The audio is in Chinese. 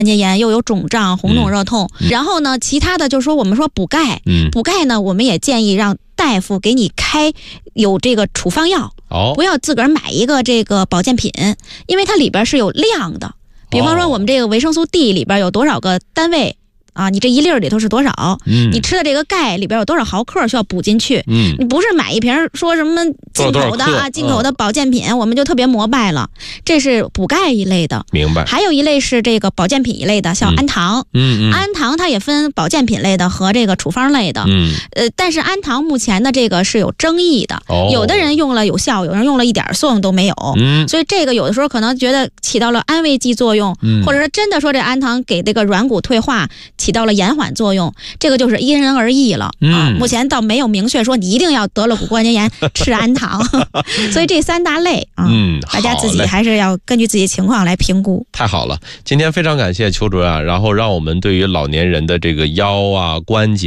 节炎，又有肿胀、红肿、热痛。然后呢，其他的就是说我们说补钙，补钙呢，我们也建议让大夫给你开有这个处方药，不要自个儿买一个这个保健品，因为它里边是有量的。比方说我们这个维生素 D 里边有多少个单位啊？你这1粒里头是多少？你吃的这个钙里边有多少毫克需要补进去？你不是买一瓶说什么进口的啊，进口的保健品，我们就特别膜拜了。这是补钙一类的， 明白。 还有一类是这个保健品一类的，像氨糖。氨糖它也分保健品类的和这个处方类的。但是氨糖目前的这个是有争议的，有的人用了有效，有人用了一点作用都没有。所以这个有的时候可能觉得起到了安慰剂作用，或者说真的说这氨糖给这个软骨退化起到了延缓作用，这个就是因人而异了啊。目前倒没有明确说你一定要得了骨关节炎吃氨糖，所以这3大类啊，大家自己还是要根据自己情况来评估。 太好了，今天非常感谢邱主任，然后让我们对于老年人的这个腰啊、关节